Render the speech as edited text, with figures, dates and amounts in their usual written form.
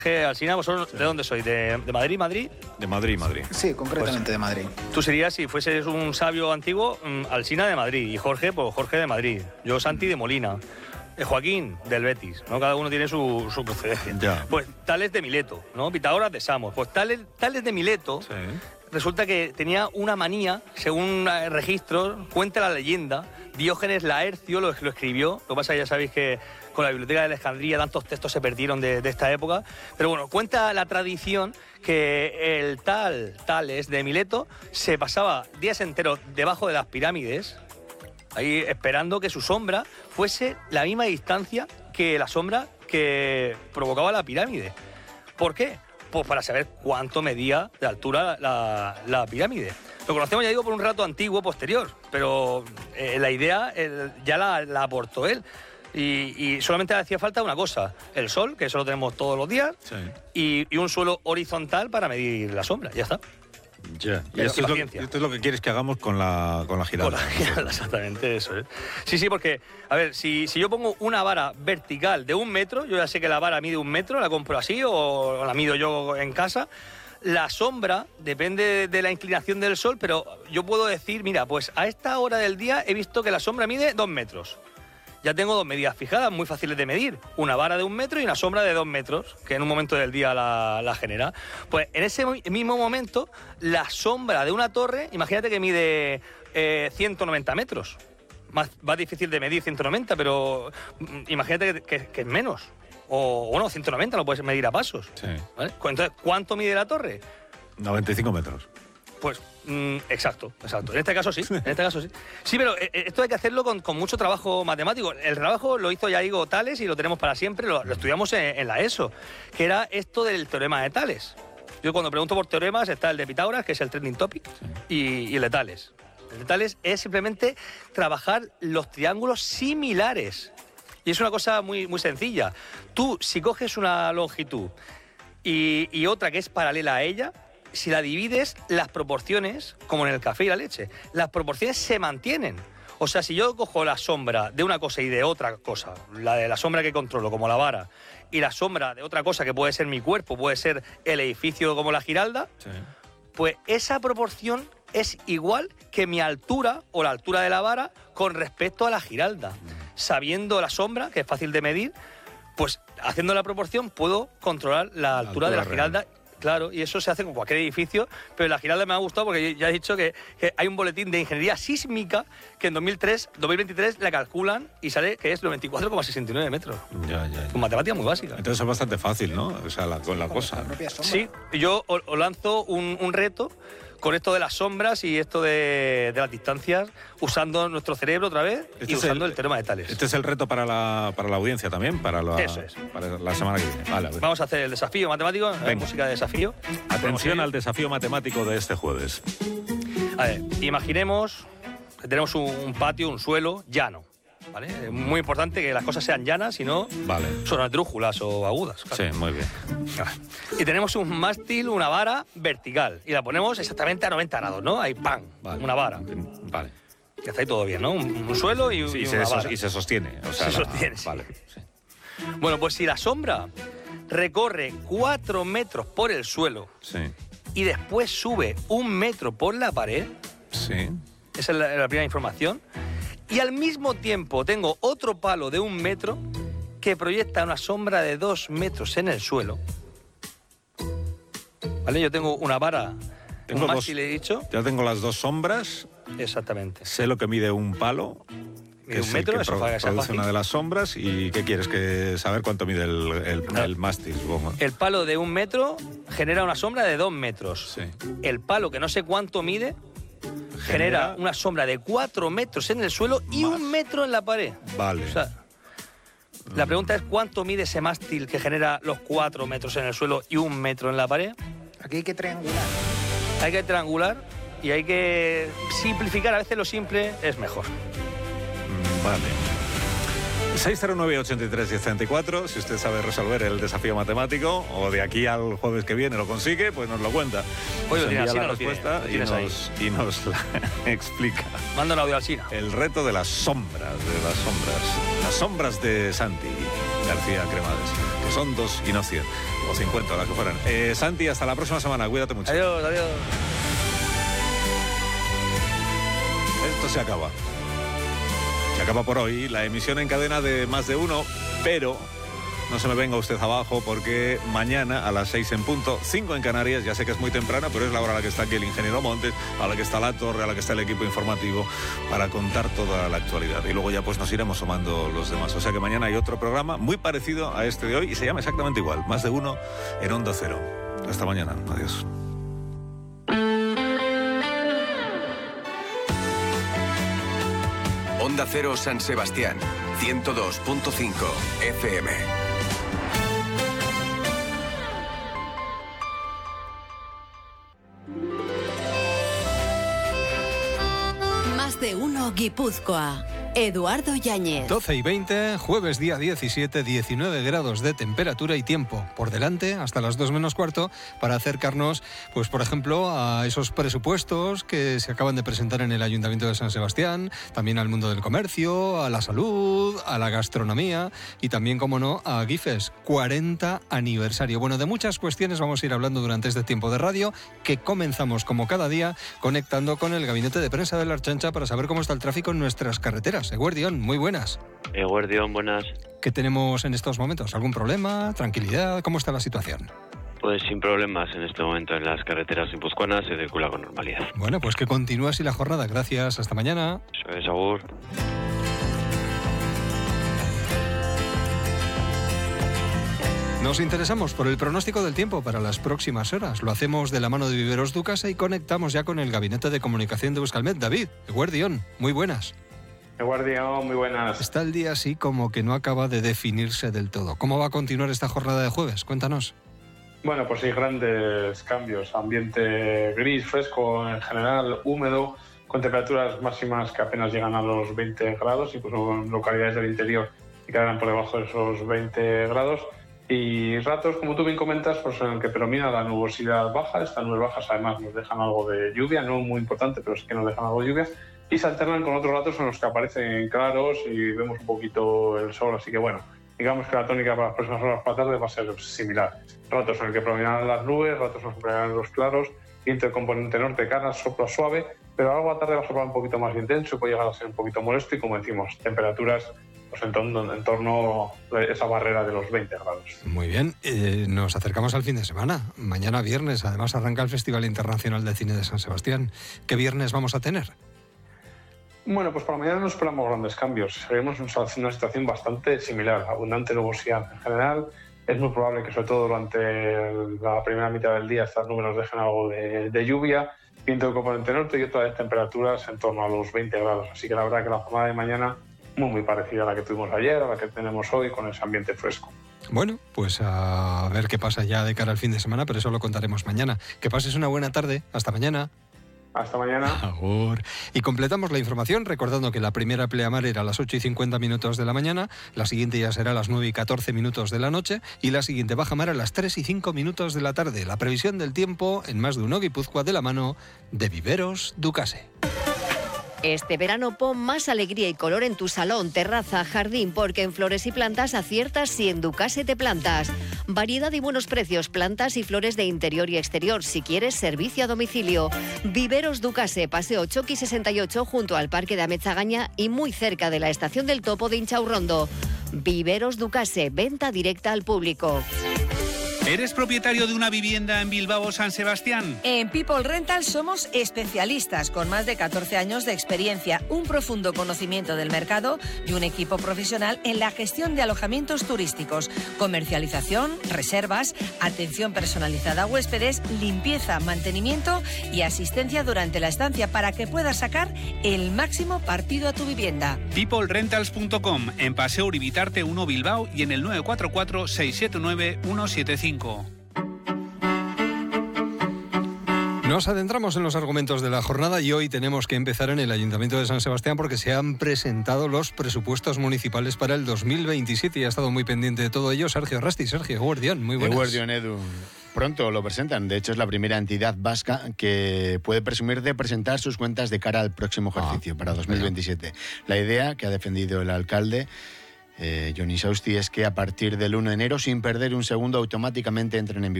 Alsina, ¿vosotros de dónde sois? ¿De Madrid, Madrid? De Madrid, Madrid. Sí, concretamente de Madrid. Tú serías, si fueses un sabio antiguo, Alsina de Madrid. Y Jorge, pues Jorge de Madrid. Yo, Santi, de Molina. Joaquín, del Betis, ¿no? Cada uno tiene su procedencia. Ya. Pues Tales de Mileto, ¿no? Pitágoras de Samos. Pues Tales de Mileto, Sí. resulta que tenía una manía, según registros, cuenta la leyenda, Diógenes Laercio lo escribió. Lo que pasa es que ya sabéis que con la Biblioteca de Alejandría tantos textos se perdieron de esta época. Pero bueno, cuenta la tradición que el Tales de Mileto se pasaba días enteros debajo de las pirámides, ahí esperando que su sombra fuese la misma distancia que la sombra que provocaba la pirámide. ¿Por qué? Pues para saber cuánto medía de altura la pirámide. Lo conocemos, ya digo, por un relato antiguo posterior, pero la idea ya la aportó él. Y solamente le hacía falta una cosa, el sol, que eso lo tenemos todos los días, Sí. y un suelo horizontal para medir la sombra, ya está. Ya. Y Pero esto es lo que quieres que hagamos con la giralda. Exactamente eso, ¿eh? Sí, porque, a ver, si yo pongo una vara vertical de 1 metro, yo ya sé que la vara mide 1 metro, la compro así o la mido yo en casa. La sombra depende de la inclinación del sol, pero yo puedo decir, mira, pues a esta hora del día he visto que la sombra mide 2 metros. Ya tengo 2 medidas fijadas, muy fáciles de medir. Una vara de 1 metro y una sombra de 2 metros, que en un momento del día la genera. Pues en ese mismo momento, la sombra de una torre, imagínate que mide 190 metros. Más difícil de medir 190, pero imagínate que es menos. O no, 190 lo puedes medir a pasos. Sí. ¿Vale? Entonces, ¿cuánto mide la torre? 95 metros. Pues exacto. En este caso sí. Sí, pero esto hay que hacerlo con mucho trabajo matemático. El trabajo lo hizo, ya digo, Tales, y lo tenemos para siempre, lo estudiamos en la ESO, que era esto del teorema de Tales. Yo cuando pregunto por teoremas está el de Pitágoras, que es el trending topic, y el de Tales. El de Tales es simplemente trabajar los triángulos similares. Y es una cosa muy, muy sencilla. Tú, si coges una longitud y otra que es paralela a ella, si la divides, las proporciones, como en el café y la leche, las proporciones se mantienen. O sea, si yo cojo la sombra de una cosa y de otra cosa, la de la sombra que controlo, como la vara, y la sombra de otra cosa que puede ser mi cuerpo, puede ser el edificio como la giralda, Sí. pues esa proporción es igual que mi altura o la altura de la vara con respecto a la giralda. Sabiendo la sombra, que es fácil de medir, pues haciendo la proporción puedo controlar la altura de la giralda. Claro, y eso se hace con cualquier edificio, pero la giralda me ha gustado porque ya he dicho que hay un boletín de ingeniería sísmica que en 2023 la calculan y sale que es 94,69 metros. Ya. Con matemática muy básica. Entonces es bastante fácil, ¿no? O sea, con la cosa. Sí, yo os lanzo un reto con esto de las sombras y esto de las distancias, usando nuestro cerebro otra vez y usando el teorema de Tales. Este es el reto para la audiencia también, para la semana que viene. Vale, Vamos a hacer el desafío matemático, música de desafío. Atención al desafío matemático de este jueves. A ver, imaginemos que tenemos un patio, un suelo llano, ¿vale? Es muy importante que las cosas sean llanas, si no son esdrújulas o agudas. Claro. Sí, muy bien. Y tenemos un mástil, una vara vertical, y la ponemos exactamente a 90 grados, ¿no? Ahí, ¡pam! Vale. Una vara. Vale. Que está ahí todo bien, ¿no? Un suelo y una vara. Y se sostiene. O sea, se sostiene, sí. Vale. Sí. Bueno, pues si la sombra recorre 4 metros por el suelo y después sube 1 metro por la pared, esa es la primera información, y al mismo tiempo tengo otro palo de 1 metro que proyecta una sombra de 2 metros en el suelo, ¿vale? Yo tengo una vara, un mástil, he dicho. Ya tengo las dos sombras. Exactamente. Sé lo que mide un palo. Mide 1 metro, eso produce una de las sombras. ¿Y qué quieres? Saber cuánto mide el mástil, supongo. El palo de 1 metro genera una sombra de 2 metros. Sí. El palo, que no sé cuánto mide, genera una sombra de 4 metros en el suelo y 1 metro en la pared. Vale. O sea, la pregunta es cuánto mide ese mástil que genera los 4 metros en el suelo y 1 metro en la pared. Aquí hay que triangular. Hay que triangular y hay que simplificar. A veces lo simple es mejor. Vale. 609-83-1034, si usted sabe resolver el desafío matemático, o de aquí al jueves que viene lo consigue, pues nos lo cuenta. Hoy lo tiene envía Alsina, la respuesta y nos la explica. Manda un audio al Alsina. El reto de las sombras, Las sombras de Santi. García Cremades, que son 2 y no 100, o 50, las que fueran. Santi, hasta la próxima semana, cuídate mucho. Adiós. Esto se acaba. Se acaba por hoy la emisión en cadena de Más de Uno, pero no se me venga usted abajo porque mañana a las 6 en punto, 5 en Canarias, ya sé que es muy temprana, pero es la hora a la que está aquí el ingeniero Montes, a la que está La Torre, a la que está el equipo informativo para contar toda la actualidad. Y luego ya pues nos iremos sumando los demás. O sea que mañana hay otro programa muy parecido a este de hoy y se llama exactamente igual, Más de Uno en Onda Cero. Hasta mañana. Adiós. Onda Cero San Sebastián, 102.5 FM. Más de Uno Guipúzcoa. Eduardo Yáñez. 12:20, jueves día 17, 19 grados de temperatura y tiempo por delante hasta las 2 menos cuarto para acercarnos, pues por ejemplo, a esos presupuestos que se acaban de presentar en el Ayuntamiento de San Sebastián, también al mundo del comercio, a la salud, a la gastronomía y también, como no, a GIFES, 40 aniversario. Bueno, de muchas cuestiones vamos a ir hablando durante este tiempo de radio que comenzamos como cada día conectando con el gabinete de prensa de la Archancha para saber cómo está el tráfico en nuestras carreteras. Eguerdión, muy buenas. Eguerdión, buenas. ¿Qué tenemos en estos momentos? ¿Algún problema? ¿Tranquilidad? ¿Cómo está la situación? Pues sin problemas en este momento en las carreteras guipuzcoanas se circula con normalidad. Bueno, pues que continúe así la jornada. Gracias, hasta mañana. Eso es, agur. Nos interesamos por el pronóstico del tiempo para las próximas horas. Lo hacemos de la mano de Viveros Ducase y conectamos ya con el Gabinete de Comunicación de Euskalmet. David, Eguerdión, muy buenas. Eguerdión, muy buenas. Está el día así como que no acaba de definirse del todo. ¿Cómo va a continuar esta jornada de jueves? Cuéntanos. Bueno, pues hay grandes cambios. Ambiente gris, fresco en general, húmedo, con temperaturas máximas que apenas llegan a los 20 grados, incluso en localidades del interior que quedarán por debajo de esos 20 grados. Y ratos, como tú bien comentas, pues en el que predomina la nubosidad baja. Estas nubes bajas además nos dejan algo de lluvia, no muy importante, pero sí que nos dejan algo de lluvia. Y se alternan con otros ratos en los que aparecen claros y vemos un poquito el sol. Así que bueno, digamos que la tónica para las próximas horas para tarde va a ser similar. Ratos en el que predominan las nubes, ratos en los que predominan los claros, viento de componente norte, cara, sopla suave, pero algo a tarde va a soplar un poquito más intenso y puede llegar a ser un poquito molesto y, como decimos, temperaturas pues en torno a esa barrera de los 20 grados. Muy bien, nos acercamos al fin de semana. Mañana viernes, además, arranca el Festival Internacional de Cine de San Sebastián. ¿Qué viernes vamos a tener? Bueno, pues para mañana no esperamos grandes cambios. Seguimos en una situación bastante similar, abundante nubosidad. En general, es muy probable que, sobre todo durante la primera mitad del día, estas nubes nos dejen algo de lluvia, viento de componente norte y otra vez temperaturas en torno a los 20 grados. Así que la verdad que la jornada de mañana muy parecida a la que tuvimos ayer, a la que tenemos hoy, con ese ambiente fresco. Bueno, pues a ver qué pasa ya de cara al fin de semana, pero eso lo contaremos mañana. Que pases una buena tarde. Hasta mañana. Hasta mañana. Agur. Y completamos la información recordando que la primera pleamar era a las 8:50 de la mañana, la siguiente ya será a las 9:14 de la noche y la siguiente bajamar a las 3:05 de la tarde. La previsión del tiempo en Más de Uno Guipúzcoa de la mano de Viveros Ducase. Este verano pon más alegría y color en tu salón, terraza, jardín, porque en Flores y Plantas aciertas si en Ducase te plantas. Variedad y buenos precios, plantas y flores de interior y exterior. Si quieres, servicio a domicilio. Viveros Ducase, Paseo Choqui 68, junto al Parque de Ametzagaña y muy cerca de la Estación del Topo de Inchaurrondo. Viveros Ducase, venta directa al público. ¿Eres propietario de una vivienda en Bilbao o San Sebastián? En People Rental somos especialistas con más de 14 años de experiencia, un profundo conocimiento del mercado y un equipo profesional en la gestión de alojamientos turísticos, comercialización, reservas, atención personalizada a huéspedes, limpieza, mantenimiento y asistencia durante la estancia para que puedas sacar el máximo partido a tu vivienda. peoplerentals.com, en Paseo Uribitarte 1 Bilbao y en el 944 679 175. Nos adentramos en los argumentos de la jornada y hoy tenemos que empezar en el Ayuntamiento de San Sebastián porque se han presentado los presupuestos municipales para el 2027 y ha estado muy pendiente de todo ello Sergio Rasti. Sergio, Eguerdión, muy buenas. Eguerdión, Edu. Pronto lo presentan. De hecho, es la primera entidad vasca que puede presumir de presentar sus cuentas de cara al próximo ejercicio, para 2027. La idea que ha defendido el alcalde Johnny Sausti, es que a partir del 1 de enero, sin perder un segundo, automáticamente entren en vigor